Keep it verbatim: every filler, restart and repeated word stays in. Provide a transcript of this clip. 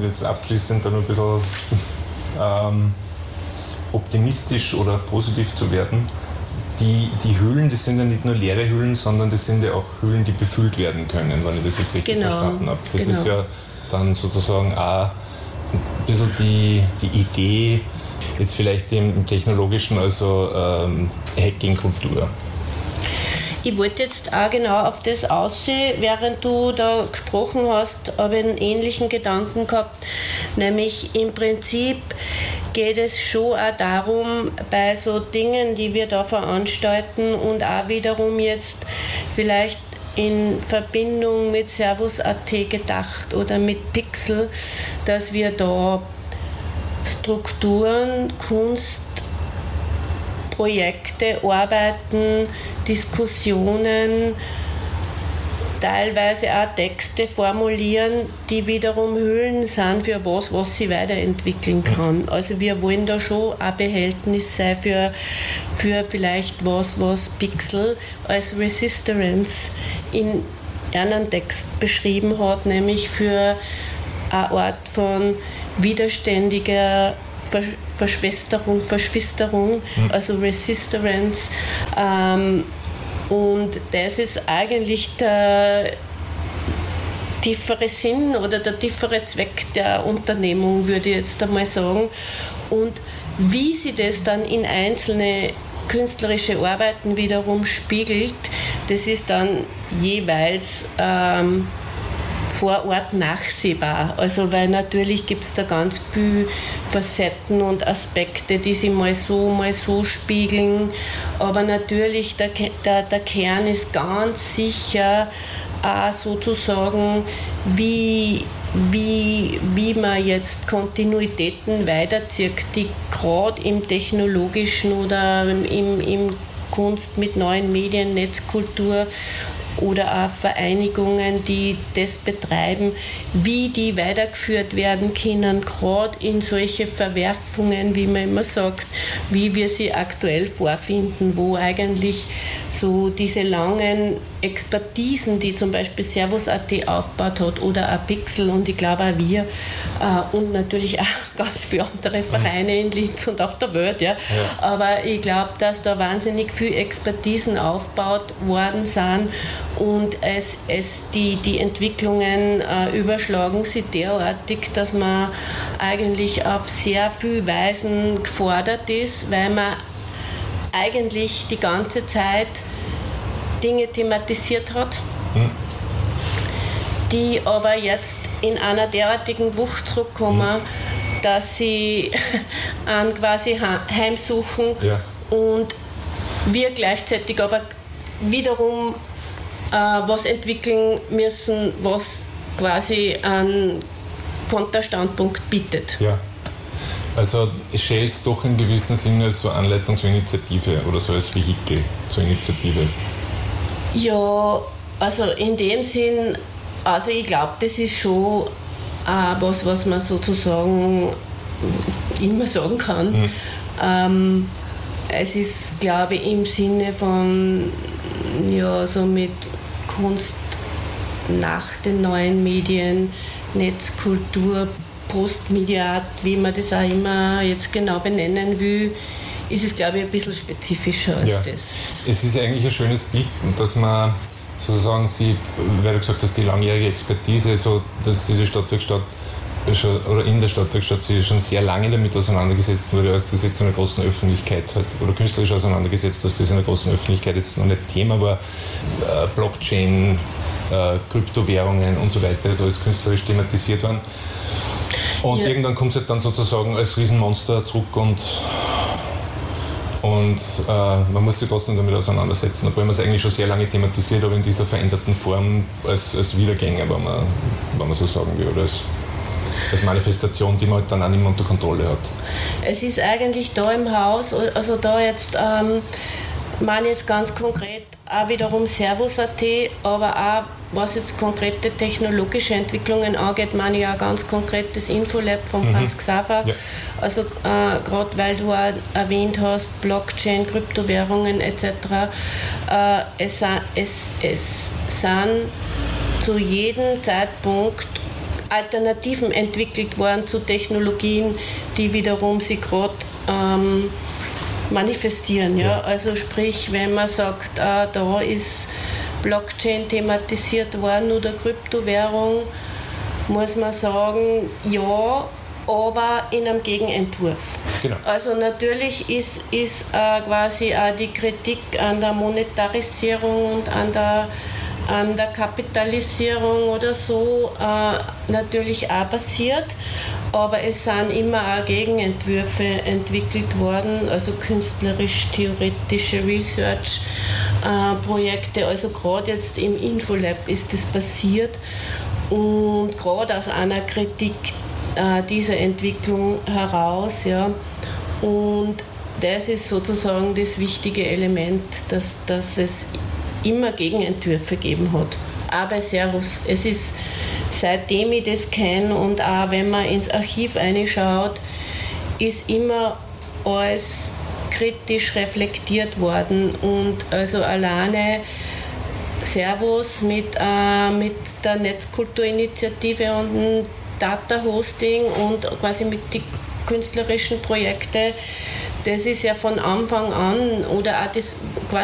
und jetzt abschließend dann ein bisschen ähm, optimistisch oder positiv zu werden. Die, die Höhlen, das sind ja nicht nur leere Höhlen, sondern das sind ja auch Höhlen, die befüllt werden können, wenn ich das jetzt richtig genau. verstanden habe. Das genau. ist ja dann sozusagen auch ein bisschen die, die Idee, jetzt vielleicht im, im Technologischen, also ähm, Hacking-Kultur. Ich wollte jetzt auch genau auf das aussehen, während du da gesprochen hast, habe ich einen ähnlichen Gedanken gehabt, nämlich im Prinzip geht es schon auch darum, bei so Dingen, die wir da veranstalten und auch wiederum jetzt vielleicht in Verbindung mit Servus Punkt at gedacht oder mit Pixel, dass wir da Strukturen, Kunst, Projekte, Arbeiten, Diskussionen, teilweise auch Texte formulieren, die wiederum Hüllen sind für was, was sie weiterentwickeln kann. Also wir wollen da schon ein Behältnis sein für, für vielleicht was, was Pixel als Resistance in einem Text beschrieben hat, nämlich für eine Art von widerständiger Ver- Verschwesterung, Verschwisterung, mhm. also Resistance. Ähm, und das ist eigentlich der tiefere Sinn oder der tiefere Zweck der Unternehmung, würde ich jetzt einmal sagen. Und wie sie das dann in einzelne künstlerische Arbeiten wiederum spiegelt, das ist dann jeweils ähm, vor Ort nachsehbar. Also weil natürlich gibt es da ganz viele Facetten und Aspekte, die sich mal so, mal so spiegeln. Aber natürlich der, der, der Kern ist ganz sicher auch sozusagen, wie, wie, wie man jetzt Kontinuitäten weiterzieht, die gerade im technologischen oder im, im Kunst mit neuen Medien, Netzkultur oder auch Vereinigungen, die das betreiben, wie die weitergeführt werden können, gerade in solche Verwerfungen, wie man immer sagt, wie wir sie aktuell vorfinden, wo eigentlich so diese langen Expertisen, die zum Beispiel Servus Punkt at aufgebaut hat oder auch Pixel und ich glaube auch wir äh, und natürlich auch ganz viele andere Vereine in Linz und auf der Welt, ja. ja. Aber ich glaube, dass da wahnsinnig viele Expertisen aufgebaut worden sind und es, es die, die Entwicklungen äh, überschlagen sich derartig, dass man eigentlich auf sehr viele Weisen gefordert ist, weil man eigentlich die ganze Zeit Dinge thematisiert hat, hm. die aber jetzt in einer derartigen Wucht zurückkommen, hm. dass sie an quasi heimsuchen ja. und wir gleichzeitig aber wiederum äh, was entwickeln müssen, was quasi einen Konterstandpunkt bietet. Ja. Also ich stelle es doch in gewissem Sinne als so Anleitung zur Initiative oder so als Vehikel zur Initiative. Ja, also in dem Sinn, also ich glaube, das ist schon äh, was, was man sozusagen immer sagen kann. Mhm. Ähm, es ist, glaube ich, im Sinne von, ja, so mit Kunst nach den neuen Medien, Netzkultur, Postmediat, wie man das auch immer jetzt genau benennen will, ist es, glaube ich, ein bisschen spezifischer als ja. das. Es ist eigentlich ein schönes Bild, dass man sozusagen, sie, weil du gesagt hast, die langjährige Expertise, so, dass sie die Stadtwerkstatt schon, oder in der Stadtwerkstatt sie schon sehr lange damit auseinandergesetzt wurde, als das jetzt in der großen Öffentlichkeit halt, oder künstlerisch auseinandergesetzt, dass das in der großen Öffentlichkeit jetzt noch nicht Thema war. Äh, Blockchain, äh, Kryptowährungen und so weiter, ist alles künstlerisch thematisiert worden. Und ja. irgendwann kommt es halt dann sozusagen als Riesenmonster zurück und Und äh, man muss sich trotzdem damit auseinandersetzen, obwohl man es eigentlich schon sehr lange thematisiert, aber in dieser veränderten Form als, als Wiedergänger, wenn man, wenn man so sagen will, oder als, als Manifestation, die man halt dann auch nicht mehr unter Kontrolle hat. Es ist eigentlich da im Haus, also da jetzt, ähm, meine jetzt ganz konkret auch wiederum Servus Punkt at, aber auch was jetzt konkrete technologische Entwicklungen angeht, meine ich auch ganz konkret das Infolab von mhm. Franz Xaver. Ja. Also äh, gerade weil du auch erwähnt hast, Blockchain, Kryptowährungen et cetera. Äh, es, es, es sind zu jedem Zeitpunkt Alternativen entwickelt worden zu Technologien, die wiederum sie gerade ähm, manifestieren. Ja? Ja. Also sprich, wenn man sagt, äh, da ist Blockchain thematisiert worden oder Kryptowährung, muss man sagen, ja, aber in einem Gegenentwurf. Genau. Also natürlich ist, ist äh, quasi auch die Kritik an der Monetarisierung und an der, an der Kapitalisierung oder so äh, natürlich auch passiert, aber es sind immer auch Gegenentwürfe entwickelt worden, also künstlerisch-theoretische Research-Projekte, äh, also gerade jetzt im Infolab ist das passiert und gerade aus einer Kritik äh, dieser Entwicklung heraus, ja, und das ist sozusagen das wichtige Element, dass, dass es immer Gegenentwürfe gegeben hat. Auch bei Servus. Es ist, seitdem ich das kenne und auch wenn man ins Archiv reinschaut, ist immer alles kritisch reflektiert worden und also alleine Servus mit, äh, mit der Netzkulturinitiative und dem Data Hosting und quasi mit den künstlerischen Projekten, das ist ja von Anfang an oder auch das quasi